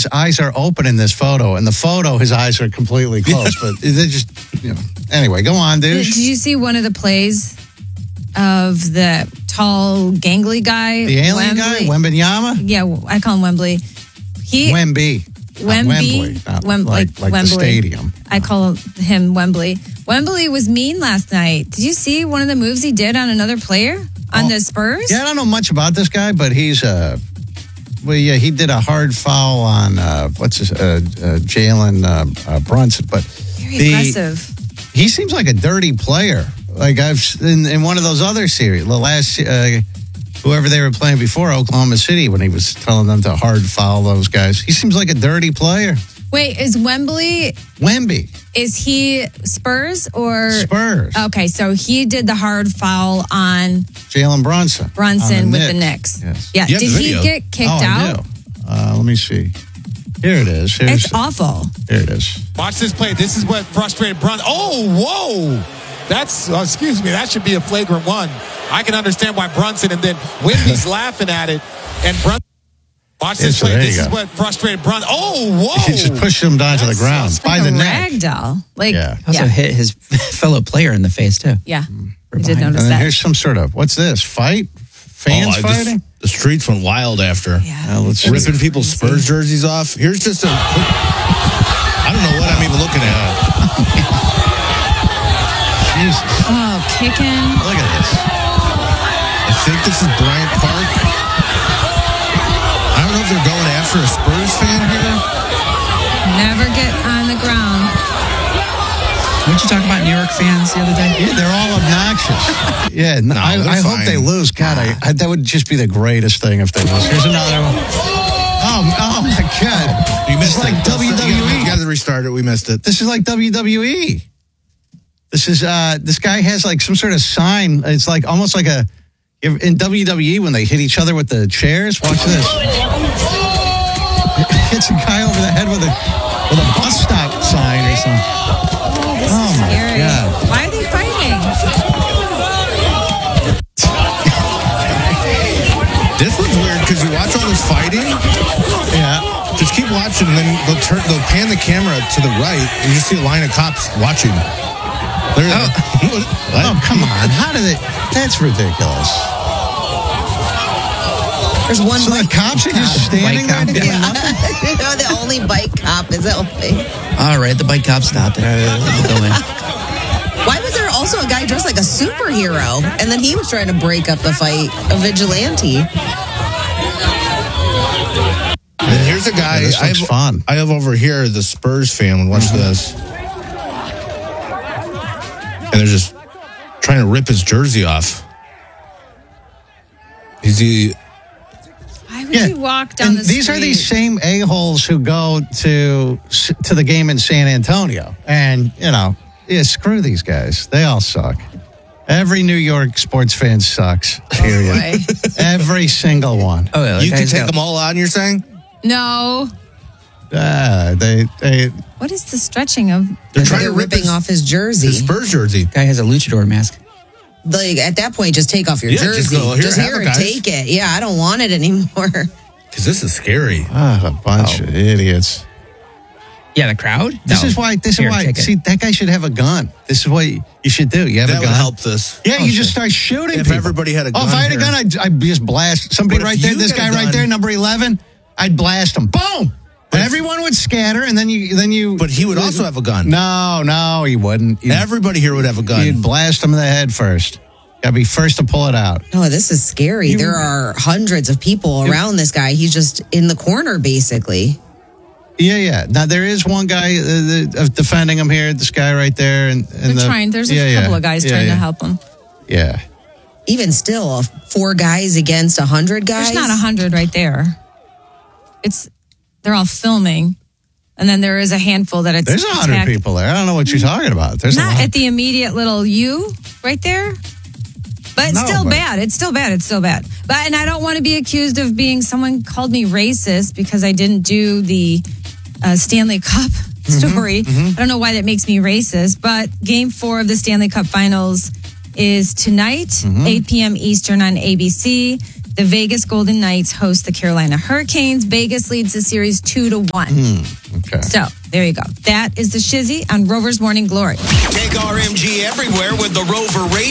his eyes are open in this photo. In the photo, his eyes are completely closed. But they're just, Anyway, go on, dude. Did you see one of the plays of the tall, gangly guy? The alien guy? Wembenyama? Yeah, I call him Wembley. Wemby. Wemby. Like Wembley. the stadium. I call him Wembley. Wembley was mean last night. Did you see one of the moves he did on another player on the Spurs? Yeah, I don't know much about this guy, but he's he did a hard foul on Jalen Brunson, but Very aggressive. He seems like a dirty player. Like I've in one of those other series, the last whoever they were playing before, Oklahoma City, when he was telling them to hard foul those guys. He seems like a dirty player. Wait, is Wemby? Is he Spurs or Spurs? Okay, so he did the hard foul on Jalen Brunson with the Knicks. Yes. Yeah. Did he get kicked out? Let me see. Here it is. It's awful. Here it is. Watch this play. This is what frustrated Brunson. Oh, whoa. That's, excuse me, that should be a flagrant one. I can understand why Brunson, and then Wemby's laughing at it, and Brunson. Watch this play. This is what frustrated Brunson. Oh, whoa. He just pushed him down to the ground by the neck. Ragdoll. Also hit his fellow player in the face, too. Yeah. I did notice and that. Here's some sort of, what's this? Fight? Fans fighting? The streets went wild after. Yeah. Let's ripping people's Spurs jerseys off. Here's just I don't know what I'm even looking at. Jesus. Oh, kicking. Look at this. I think this is Bryant Park. I don't know if they're going after a Spurs fan here. Never get on the ground. Weren't you talking about New York fans the other day? Yeah, they're all obnoxious. Yeah, I hope they lose. God, that would just be the greatest thing if they lose. Here's another one. Oh my God. You missed like WWE. You got to restart it. We missed it. This is like WWE. This is this guy has like some sort of sign. It's like almost like in WWE when they hit each other with the chairs. Watch this. Hits a guy over the head with a bus stop sign or something. This is my scary. God. Why are they fighting? This one's weird because you watch all this fighting. Yeah. Just keep watching, and then they'll pan the camera to the right, and you just see a line of cops watching. Oh, come on. How did it? That's ridiculous. There's one so the cops are just standing there doing nothing? The only bike cop is helping. All right, the bike cop stopped it. Why was there also a guy dressed like a superhero? And then he was trying to break up the fight, a vigilante. And here's a guy. This looks fun. I have over here the Spurs fan. Watch this. And they're just trying to rip his jersey off. Why would you walk down the street? These are these same a-holes who go to the game in San Antonio. And, screw these guys. They all suck. Every New York sports fan sucks. Period. Every single one. Oh, yeah, you can take them all on, you're saying? No. What is the stretching of? They're ripping off his jersey. His Spurs jersey. Guy has a luchador mask. Like, at that point, just take off your jersey. Just take it. Yeah, I don't want it anymore. Because this is scary. A bunch of idiots. Yeah, the crowd? This is why. See, that guy should have a gun. This is what you should do. You have a gun. That would help this. Yeah, you just start shooting if people. everybody had a gun. If I had a gun, I'd just blast somebody right there. This guy right there, number 11. I'd blast him. Boom. And everyone would scatter, and then you. But he would also have a gun. No, he wouldn't. Everybody here would have a gun. You'd blast him in the head first. Gotta be first to pull it out. Oh, this is scary. There are hundreds of people around this guy. He's just in the corner, basically. Yeah. Now, there is one guy defending him here, this guy right there. They're trying. There's a couple of guys trying to help him. Yeah. Even still, 4 guys against 100 guys? There's not 100 right there. They're all filming. And then there is a handful that it's There's 100 people there. I don't know what you're talking about. There's not at the immediate little U right there. But it's still bad. It's still bad. And I don't want to be accused of someone called me racist because I didn't do the Stanley Cup story. I don't know why that makes me racist. But Game 4 of the Stanley Cup Finals is tonight, 8 p.m. Eastern on ABC. The Vegas Golden Knights host the Carolina Hurricanes. Vegas leads the series 2-1. Okay. So there you go. That is the Shizzy on Rover's Morning Glory. Take RMG everywhere with the Rover Radio.